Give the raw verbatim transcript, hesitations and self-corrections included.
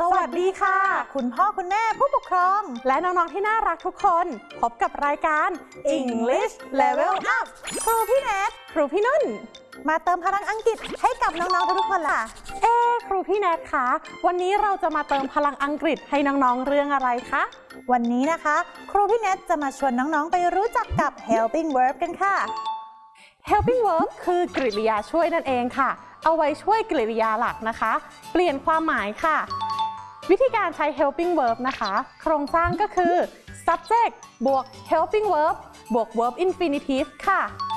สวัสดีค่ะคุณพ่อคุณแม่ผู้ปกครองและน้องๆที่น่ารักทุกคนพบกับรายการ English Level Up ครูพี่แนทครูพี่นุ่นมาเติมพลังอังกฤษให้กับน้องๆทุกคนล่ะเอ๊ครูพี่แนทคะวันนี้เราจะมาเติมพลังอังกฤษให้น้องๆเรื่องอะไรคะวันนี้นะคะครูพี่แนทจะมาชวนน้องๆไปรู้จักกับ helping verb กันค่ะ helping verb คือกริยาช่วยนั่นเองค่ะเอาไว้ช่วยกริยาหลักนะคะเปลี่ยนความหมายค่ะวิธีการใช้ helping verb นะคะโครงสร้างก็คือ subject บวก helping verb บวก verb infinitive ค่ะ